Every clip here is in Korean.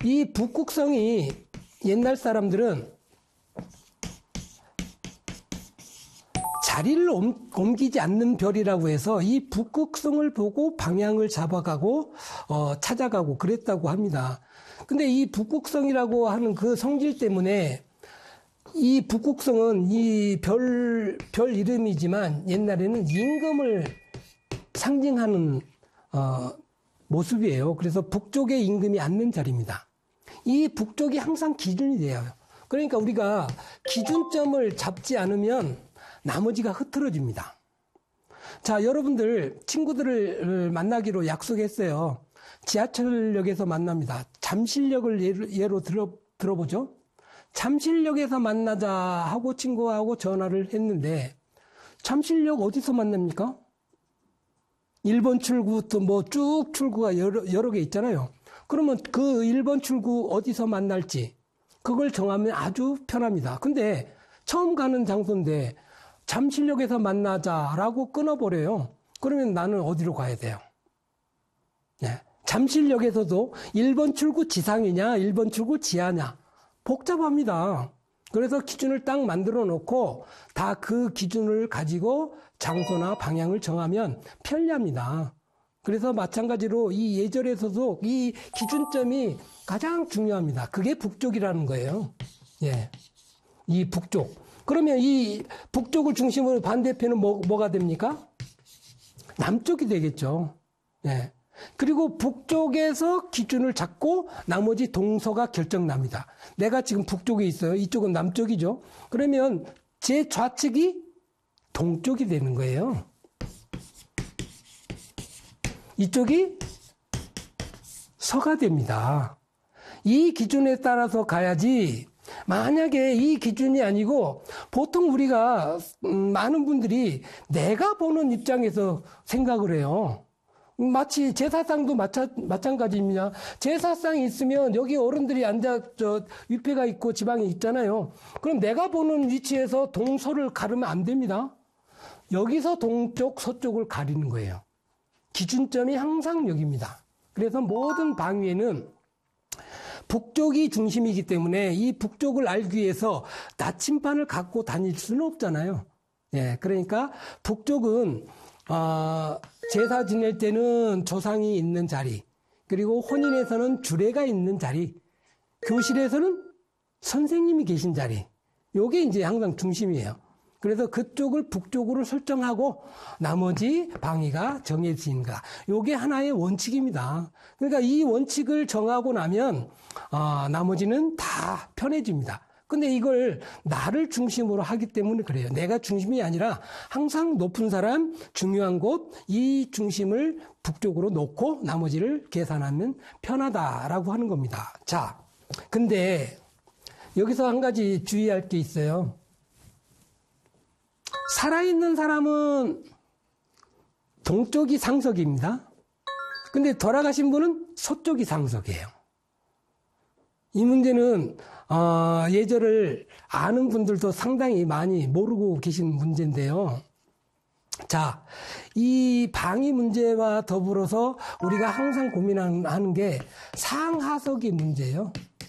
이 북극성이 옛날 사람들은 자리를 옮기지 않는 별이라고 해서 이 북극성을 보고 방향을 잡아가고 찾아가고 그랬다고 합니다. 근데 이 북극성이라고 하는 그 성질 때문에 이 북극성은 이 별 이름이지만 옛날에는 임금을 상징하는 모습이에요. 그래서 북쪽에 임금이 앉는 자리입니다. 이 북쪽이 항상 기준이 돼요. 그러니까 우리가 기준점을 잡지 않으면 나머지가 흐트러집니다. 자, 여러분들 친구들을 만나기로 약속했어요. 지하철역에서 만납니다. 잠실역을 예로 들어보죠. 잠실역에서 만나자 하고 친구하고 전화를 했는데 잠실역 어디서 만납니까? 1번 출구부터 뭐 쭉 출구가 여러 개 있잖아요. 그러면 그 1번 출구 어디서 만날지 그걸 정하면 아주 편합니다. 근데 처음 가는 장소인데 잠실역에서 만나자라고 끊어버려요. 그러면 나는 어디로 가야 돼요? 네. 잠실역에서도 1번 출구 지상이냐 1번 출구 지하냐 복잡합니다. 그래서 기준을 딱 만들어 놓고 다 그 기준을 가지고 장소나 방향을 정하면 편리합니다. 그래서 마찬가지로 이 예절에서도 이 기준점이 가장 중요합니다. 그게 북쪽이라는 거예요. 예. 이 북쪽. 그러면 이 북쪽을 중심으로 반대편은 뭐가 됩니까? 남쪽이 되겠죠. 예. 그리고 북쪽에서 기준을 잡고 나머지 동서가 결정납니다. 내가 지금 북쪽에 있어요. 이쪽은 남쪽이죠. 그러면 제 좌측이 동쪽이 되는 거예요. 이쪽이 서가 됩니다. 이 기준에 따라서 가야지 만약에 이 기준이 아니고 보통 우리가 많은 분들이 내가 보는 입장에서 생각을 해요. 마치 제사상도 마찬가지입니다. 제사상이 있으면 여기 어른들이 위패가 있고 지방이 있잖아요. 그럼 내가 보는 위치에서 동서를 가르면 안 됩니다. 여기서 동쪽, 서쪽을 가리는 거예요. 기준점이 항상 여기입니다. 그래서 모든 방위에는 북쪽이 중심이기 때문에 이 북쪽을 알기 위해서 나침반을 갖고 다닐 수는 없잖아요. 예, 그러니까 북쪽은 제사 지낼 때는 조상이 있는 자리, 그리고 혼인에서는 주례가 있는 자리, 교실에서는 선생님이 계신 자리. 요게 이제 항상 중심이에요. 그래서 그쪽을 북쪽으로 설정하고 나머지 방위가 정해진가. 요게 하나의 원칙입니다. 그러니까 이 원칙을 정하고 나면 나머지는 다 편해집니다. 근데 이걸 나를 중심으로 하기 때문에 그래요. 내가 중심이 아니라 항상 높은 사람, 중요한 곳, 이 중심을 북쪽으로 놓고 나머지를 계산하면 편하다라고 하는 겁니다. 자, 근데 여기서 한 가지 주의할 게 있어요. 살아있는 사람은 동쪽이 상석입니다. 근데 돌아가신 분은 서쪽이 상석이에요. 이 문제는 예절을 아는 분들도 상당히 많이 모르고 계신 문제인데요. 자, 이 방위 문제와 더불어서 우리가 항상 고민하는 게 상하석의 문제예요.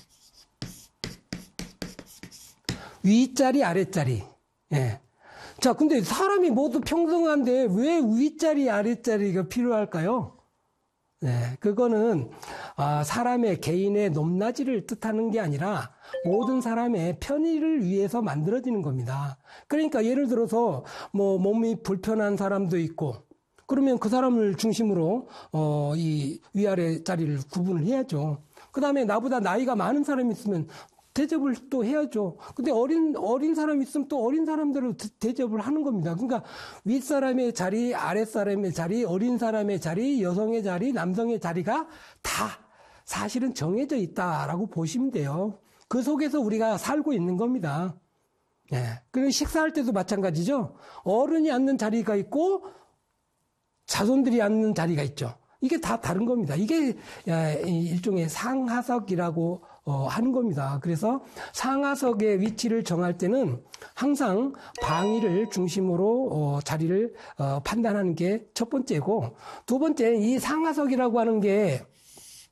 윗자리, 아랫자리. 예. 자, 근데 사람이 모두 평등한데 왜 윗자리, 아랫자리가 필요할까요? 네, 그거는 사람의 개인의 높낮이를 뜻하는 게 아니라 모든 사람의 편의를 위해서 만들어지는 겁니다. 그러니까 예를 들어서 뭐 몸이 불편한 사람도 있고 그러면 그 사람을 중심으로 이 위아래 자리를 구분을 해야죠. 그다음에 나보다 나이가 많은 사람이 있으면 대접을 또 해야죠. 근데 어린 사람이 있으면 또 어린 사람대로 대접을 하는 겁니다. 그러니까 윗사람의 자리, 아랫사람의 자리, 어린 사람의 자리, 여성의 자리, 남성의 자리가 다 사실은 정해져 있다라고 보시면 돼요. 그 속에서 우리가 살고 있는 겁니다. 예. 그리고 식사할 때도 마찬가지죠. 어른이 앉는 자리가 있고 자손들이 앉는 자리가 있죠. 이게 다 다른 겁니다. 이게 일종의 상하석이라고 하는 겁니다. 그래서 상하석의 위치를 정할 때는 항상 방위를 중심으로 자리를 판단하는 게 첫 번째고, 두 번째 이 상하석이라고 하는 게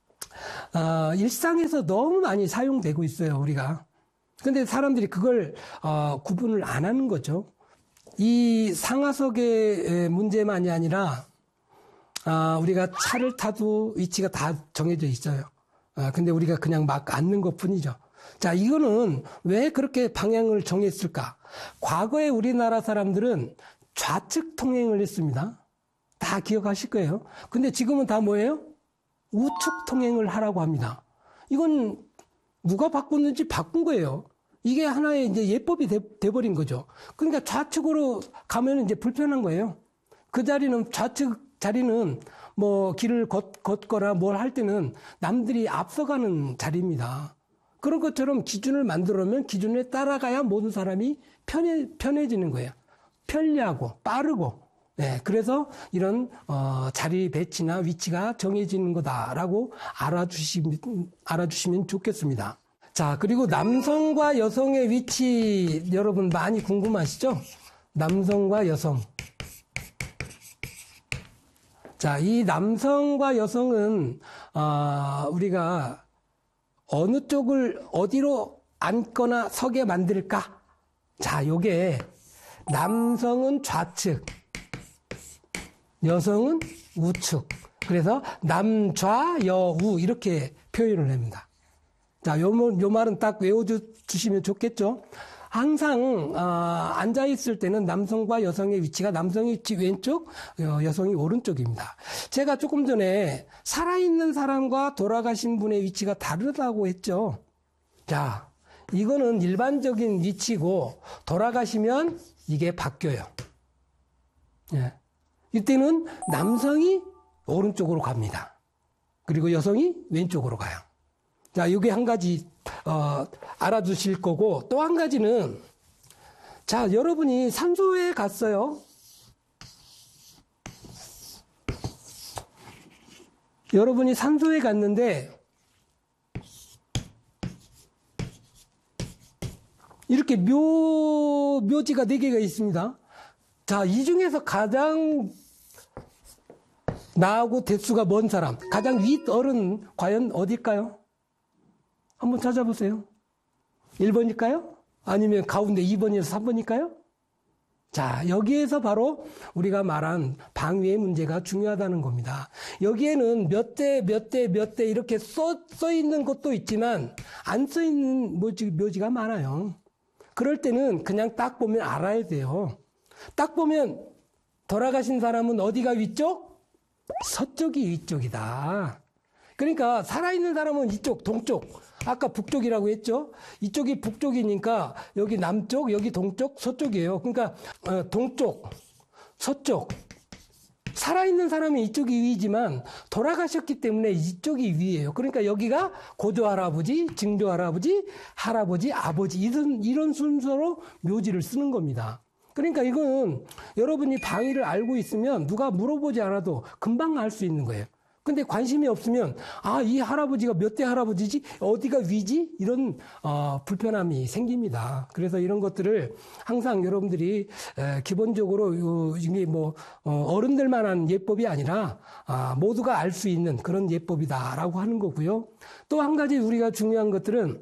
일상에서 너무 많이 사용되고 있어요, 우리가. 근데 사람들이 그걸 구분을 안 하는 거죠. 이 상하석의 문제만이 아니라 우리가 차를 타도 위치가 다 정해져 있어요. 근데 우리가 그냥 막 앉는 것 뿐이죠. 자, 이거는 왜 그렇게 방향을 정했을까? 과거에 우리나라 사람들은 좌측 통행을 했습니다. 다 기억하실 거예요. 근데 지금은 다 뭐예요? 우측 통행을 하라고 합니다. 이건 누가 바꿨는지 바꾼 거예요. 이게 하나의 이제 예법이 돼버린 거죠. 그러니까 좌측으로 가면 이제 불편한 거예요. 그 자리는, 좌측 자리는 뭐 길을 걷거나 뭘 할 때는 남들이 앞서가는 자리입니다. 그런 것처럼 기준을 만들어놓으면 기준에 따라가야 모든 사람이 편해지는 거예요. 편리하고 빠르고. 네, 그래서 이런 자리 배치나 위치가 정해지는 거다라고 알아주시면 좋겠습니다. 자, 그리고 남성과 여성의 위치 여러분 많이 궁금하시죠? 남성과 여성. 자, 이 남성과 여성은 우리가 어느 쪽을 어디로 앉거나 서게 만들까? 자, 요게 남성은 좌측, 여성은 우측. 그래서 남좌여우 이렇게 표현을 합니다. 자, 요 말은 딱 외워주시면 좋겠죠. 항상 앉아 있을 때는 남성과 여성의 위치가 남성이 왼쪽, 여성이 오른쪽입니다. 제가 조금 전에 살아있는 사람과 돌아가신 분의 위치가 다르다고 했죠. 자, 이거는 일반적인 위치고 돌아가시면 이게 바뀌어요. 예. 이때는 남성이 오른쪽으로 갑니다. 그리고 여성이 왼쪽으로 가요. 자, 이게 한 가지 알아두실 거고, 또 한 가지는, 자, 여러분이 산소에 갔어요. 여러분이 산소에 갔는데 이렇게 묘지가 4개가 있습니다. 자, 이 중에서 가장 나하고 대수가 먼 사람, 가장 윗 어른 과연 어딜까요? 한번 찾아보세요. 1번일까요? 아니면 가운데 2번에서 3번일까요? 자, 여기에서 바로 우리가 말한 방위의 문제가 중요하다는 겁니다. 여기에는 몇 대 이렇게 써 있는 것도 있지만 안 써 있는 묘지가 많아요. 그럴 때는 그냥 딱 보면 알아야 돼요. 딱 보면 돌아가신 사람은 어디가 위쪽? 서쪽이 위쪽이다. 그러니까 살아있는 사람은 이쪽, 동쪽. 아까 북쪽이라고 했죠? 이쪽이 북쪽이니까 여기 남쪽, 여기 동쪽, 서쪽이에요. 그러니까 동쪽, 서쪽. 살아있는 사람은 이쪽이 위지만 돌아가셨기 때문에 이쪽이 위예요. 그러니까 여기가 고조할아버지, 증조할아버지, 할아버지, 아버지 이런 순서로 묘지를 쓰는 겁니다. 그러니까 이건 여러분이 방위를 알고 있으면 누가 물어보지 않아도 금방 알 수 있는 거예요. 근데 관심이 없으면 이 할아버지가 몇 대 할아버지지? 어디가 위지? 이런 불편함이 생깁니다. 그래서 이런 것들을 항상 여러분들이 기본적으로 이게 뭐 어른들만한 예법이 아니라 모두가 알 수 있는 그런 예법이다라고 하는 거고요. 또 한 가지 우리가 중요한 것들은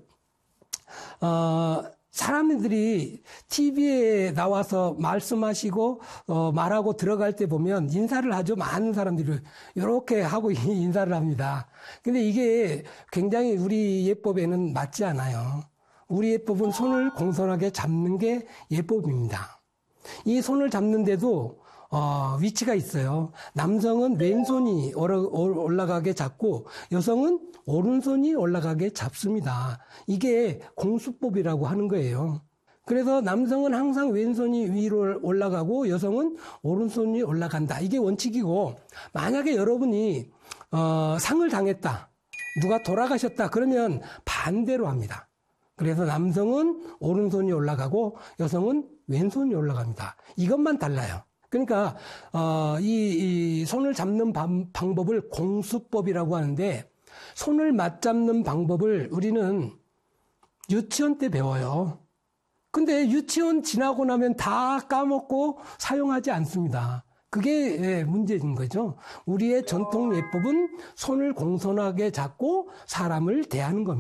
사람들이 TV에 나와서 말씀하시고 말하고 들어갈 때 보면 인사를 하죠. 많은 사람들이 이렇게 하고 인사를 합니다. 근데 이게 굉장히 우리 예법에는 맞지 않아요. 우리 예법은 손을 공손하게 잡는 게 예법입니다. 이 손을 잡는데도 위치가 있어요. 남성은 왼손이 올라가게 잡고 여성은 오른손이 올라가게 잡습니다. 이게 공수법이라고 하는 거예요. 그래서 남성은 항상 왼손이 위로 올라가고 여성은 오른손이 올라간다. 이게 원칙이고, 만약에 여러분이 상을 당했다, 누가 돌아가셨다 그러면 반대로 합니다. 그래서 남성은 오른손이 올라가고 여성은 왼손이 올라갑니다. 이것만 달라요. 그러니까 이 손을 잡는 방법을 공수법이라고 하는데, 손을 맞잡는 방법을 우리는 유치원 때 배워요. 근데 유치원 지나고 나면 다 까먹고 사용하지 않습니다. 그게 문제인 거죠. 우리의 전통 예법은 손을 공손하게 잡고 사람을 대하는 겁니다.